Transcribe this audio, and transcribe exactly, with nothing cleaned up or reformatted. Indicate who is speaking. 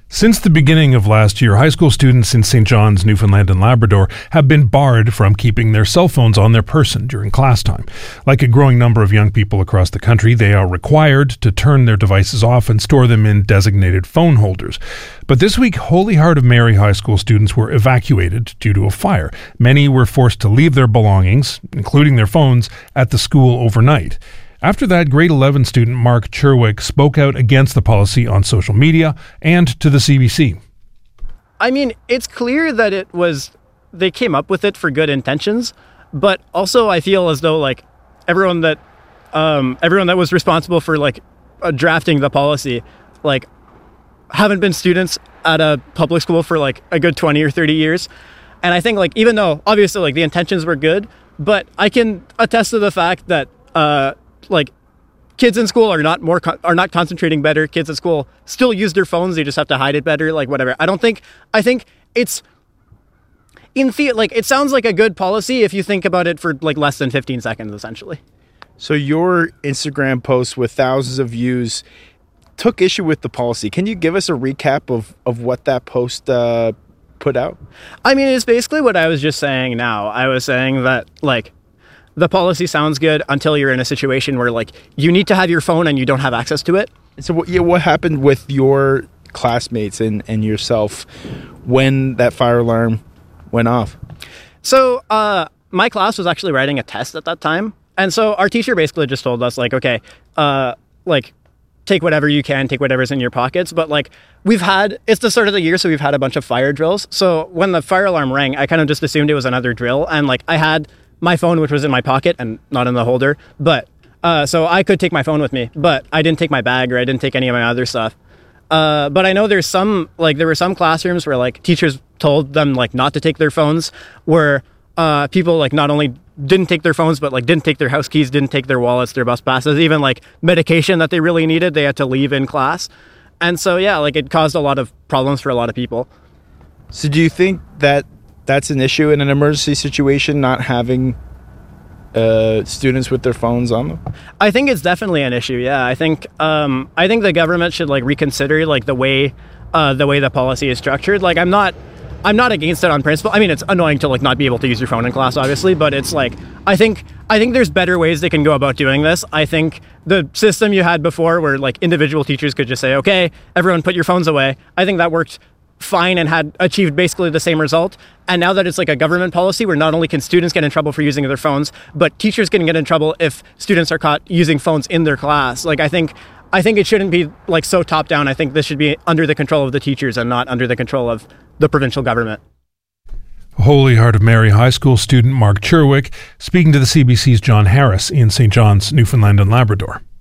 Speaker 1: Since the beginning of last year, high school students in Saint John's, Newfoundland and Labrador have been barred from keeping their cell phones on their person during class time. Like a growing number of young people across the country, they are required to turn their devices off and store them in designated phone holders. But this week, Holy Heart of Mary high school students were evacuated due to a fire. Many were forced to leave their belongings, including their phones, at the school overnight. After that, grade eleven student Mark Cherwick spoke out against the policy on social media and to the C B C.
Speaker 2: I mean, it's clear that it was, they came up with it for good intentions, but also I feel as though like everyone that, um, everyone that was responsible for like uh, drafting the policy, like haven't been students at a public school for like a good twenty or thirty years. And I think like, even though obviously like the intentions were good, but I can attest to the fact that, uh, like kids in school are not more con- are not concentrating better. Kids at school still use their phones. They just have to hide it better. Like whatever. I don't think, I think it's in the, like, it sounds like a good policy if you think about it for like less than fifteen seconds, essentially.
Speaker 3: So your Instagram post with thousands of views took issue with the policy. Can you give us a recap of, of what that post uh, put out?
Speaker 2: I mean, it's basically what I was just saying now. I was saying that like, the policy sounds good until you're in a situation where like you need to have your phone and you don't have access to it.
Speaker 3: So what, yeah, what happened with your classmates and, and yourself when that fire alarm went off?
Speaker 2: So uh, my class was actually writing a test at that time. And so our teacher basically just told us like, okay, uh, like take whatever you can, take whatever's in your pockets. But like we've had, it's the start of the year, so we've had a bunch of fire drills. So when the fire alarm rang, I kind of just assumed it was another drill. And like I had my phone, which was in my pocket and not in the holder. But uh, so I could take my phone with me, but I didn't take my bag or I didn't take any of my other stuff. Uh, but I know there's some, like there were some classrooms where like teachers told them like not to take their phones, where uh, people like not only didn't take their phones, but like didn't take their house keys, didn't take their wallets, their bus passes, even like medication that they really needed, they had to leave in class. And so, yeah, like it caused a lot of problems for a lot of people.
Speaker 3: So do you think that that's an issue in an emergency situation, not having uh, students with their phones on them?
Speaker 2: I think it's definitely an issue. Yeah, I think um, I think the government should like reconsider like the way uh, the way the policy is structured. Like, I'm not I'm not against it on principle. I mean, it's annoying to like not be able to use your phone in class, obviously, but it's like I think I think there's better ways they can go about doing this. I think the system you had before, where like individual teachers could just say, "Okay, everyone, put your phones away," I think that worked fine and had achieved basically the same result. And now that it's like a government policy where not only can students get in trouble for using their phones, but teachers can get in trouble if students are caught using phones in their class. Like I think I think it shouldn't be like so top down. I think this should be under the control of the teachers and not under the control of the provincial government.
Speaker 1: Holy Heart of Mary high school student Mark Cherwick speaking to the C B C's John Harris in Saint John's, Newfoundland and Labrador.